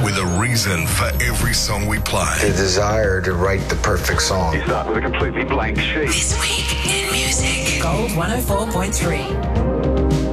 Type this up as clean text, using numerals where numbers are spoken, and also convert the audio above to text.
with a reason for every song we play. The desire to write the perfect song. You start with a completely blank sheet. This week in music. Gold 104.3.